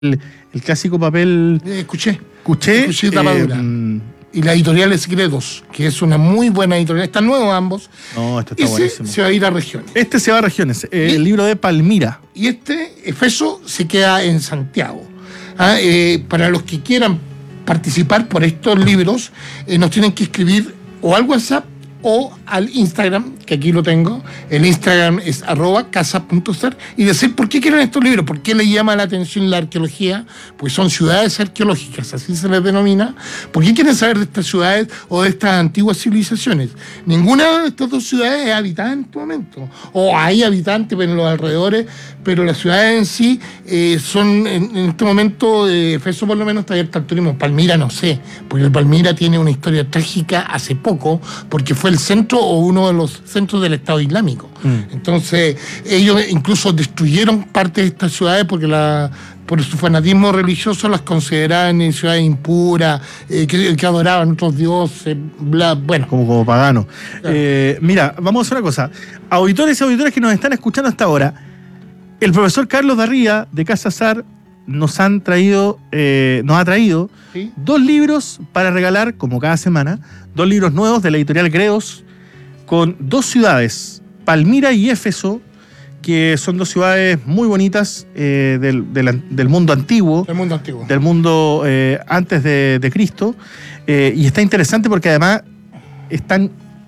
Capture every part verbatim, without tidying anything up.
el, el clásico papel. Eh, escuché. Escuché. Escuché tapadura. Eh, y la editorial es Gredos, que es una muy buena editorial. Están nuevos ambos. No, esto está Ese buenísimo. se va a ir a regiones. Este se va a regiones. Eh, ¿Y? El libro de Palmira. Y este, Efeso, se queda en Santiago. Ah, eh, para los que quieran participar por estos libros, eh, nos tienen que escribir o al WhatsApp o al Instagram, que aquí lo tengo. El Instagram es arroba casa punto ser, y decir por qué quieren estos libros, por qué les llama la atención la arqueología, pues son ciudades arqueológicas, así se les denomina. ¿Por qué quieren saber de estas ciudades o de estas antiguas civilizaciones? Ninguna de estas dos ciudades es habitada en este momento, o hay habitantes en los alrededores, pero las ciudades en sí eh, son, en, en este momento, eh, Efeso por lo menos está abierta al turismo. Palmira no sé, porque Palmira tiene una historia trágica hace poco, porque fue el centro o uno de los centros del Estado Islámico. Mm. Entonces, ellos incluso destruyeron parte de estas ciudades porque la, por su fanatismo religioso las consideraban ciudades impuras, eh, que, que adoraban otros dioses, bla, bueno. Como, como pagano. Claro. Eh, mira, vamos a hacer una cosa. Auditores y auditoras que nos están escuchando hasta ahora, el profesor Carlos Darría, de Casa Sar, nos han traído, eh, nos ha traído ¿Sí? dos libros para regalar, como cada semana, dos libros nuevos de la editorial Gredos, con dos ciudades, Palmira y Éfeso, que son dos ciudades muy bonitas eh, del, del, del mundo antiguo. Del mundo antiguo. Del mundo eh, antes de, de Cristo. Eh, y está interesante porque además están,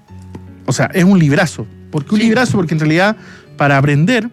o sea, es un librazo. ¿Por qué un sí. librazo? Porque en realidad, para aprender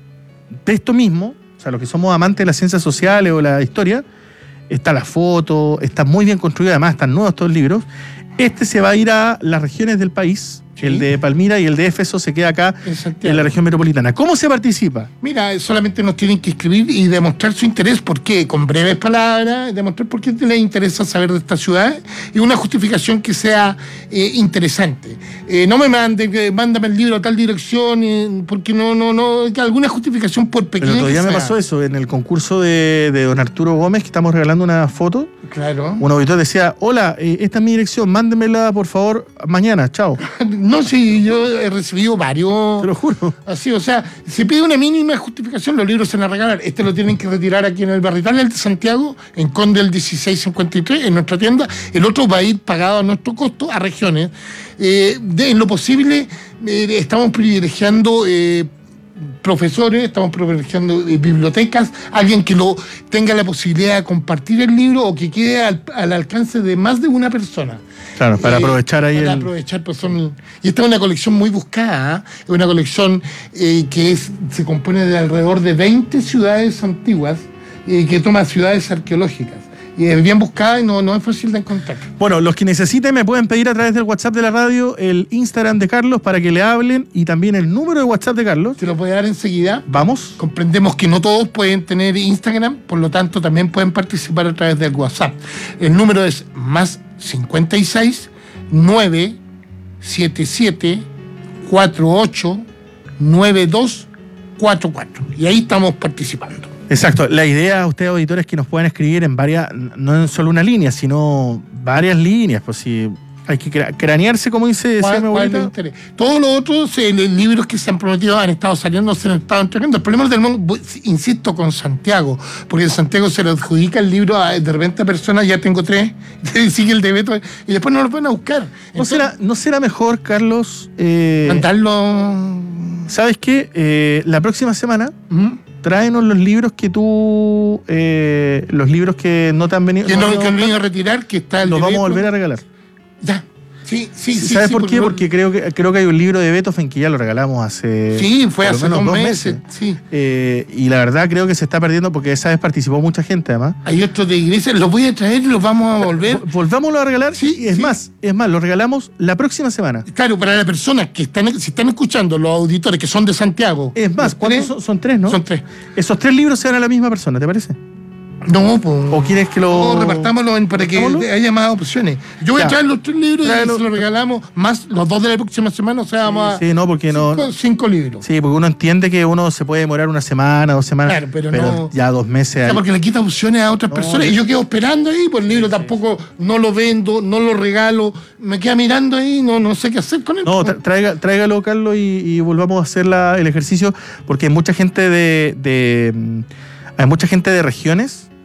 de esto mismo, o sea, los que somos amantes de las ciencias sociales o la historia, está la foto, está muy bien construido, además están nuevos estos libros. Este se va a ir a las regiones del país, sí. el de Palmira y el de Éfeso se queda acá en, en la región metropolitana. ¿Cómo se participa? Mira, solamente nos tienen que escribir y demostrar su interés, por qué, con breves palabras, demostrar por qué les interesa saber de esta ciudad y una justificación que sea eh, interesante. Eh, no me manden, eh, mándame el libro a tal dirección, eh, porque no, no, no, alguna justificación por pequeña. Pero todavía me pasó eso, en el concurso de, de don Arturo Gómez, que estamos regalando una foto. Claro. Un auditor decía, hola, eh, esta es mi dirección, mándemela por favor mañana, chao. No, sí, yo he recibido varios. Te lo juro. Así, o sea, se pide una mínima justificación, los libros se van a regalar. Este lo tienen que retirar aquí en el Barrital, el de Santiago, en Conde el dieciséis cincuenta y tres, en nuestra tienda. El otro va a ir pagado a nuestro costo a regiones. Eh, de, en lo posible, eh, estamos privilegiando eh, profesores, estamos privilegiando eh, bibliotecas, alguien que lo tenga la posibilidad de compartir el libro o que quede al, al alcance de más de una persona. Claro, para eh, aprovechar ahí para el... aprovechar, pues son... Y esta es una colección muy buscada, ¿eh? Es una colección eh, que es, se compone de alrededor de veinte ciudades antiguas y eh, que toma ciudades arqueológicas. Y es bien buscada y no, no es fácil de encontrar. Bueno, los que necesiten me pueden pedir a través del WhatsApp de la radio el Instagram de Carlos para que le hablen y también el número de WhatsApp de Carlos. Te lo voy a dar enseguida. Vamos. Comprendemos que no todos pueden tener Instagram, por lo tanto también pueden participar a través del WhatsApp. El número es más cincuenta y seis, nueve siete siete, cuatro ocho, nueve dos cuatro cuatro. Y ahí estamos participando. Exacto. La idea a ustedes, auditores, es que nos puedan escribir en varias, no en solo una línea, sino varias líneas, pues si hay que cranearse, como dice, decía mi abuelita. Todos los otros eh, los libros que se han prometido han estado saliendo, se han estado entregando. El problema del mundo, insisto, con Santiago, porque en Santiago se le adjudica el libro a, de repente a personas, ya tengo tres, sigue el de Beto, y después no lo pueden a buscar. Entonces, ¿No será, ¿no será mejor, Carlos, eh, mandarlo? ¿Sabes qué? Eh, la próxima semana... ¿Mm? Tráenos los libros que tú, eh, los libros que no te han venido... Que no, no, que han venido a retirar, que está el los de vamos Beto. a volver a regalar. Ya, sí, sí, sí. ¿Sabes sí, por por qué? lo... Porque creo que creo que hay un libro de Beethoven que ya lo regalamos hace... Sí, fue hace dos, dos meses. meses, sí. Eh, y la verdad creo que se está perdiendo porque esa vez participó mucha gente, además. Hay otros de iglesia, los voy a traer y los vamos a volver. Volvámoslo a regalar, sí, y es sí. más, es más, lo regalamos la próxima semana. Claro, para las personas que están, si están escuchando, los auditores que son de Santiago. Es más, ¿cuántos tres? son? Son tres, ¿no? Son tres. Esos tres libros se dan a la misma persona, ¿te parece? No, pues. ¿O quieres que lo...? No, repartámoslo en, para que haya más opciones. Yo voy ya. a traer los tres libros Tráelo. y se los regalamos, más los dos de la próxima semana, o sea, vamos a... Sí, no, porque cinco, no... Cinco libros. Sí, porque uno entiende que uno se puede demorar una semana, dos semanas, claro, pero, pero no, ya dos meses... O sea, porque le quita opciones a otras no, personas, y yo quedo esperando ahí, pues el libro sí, tampoco, sí. no lo vendo, no lo regalo, me queda mirando ahí, no, no sé qué hacer con él. No, traiga, tráigalo, Carlos, y, y volvamos a hacer la, el ejercicio, porque hay mucha gente de... de hay mucha gente de regiones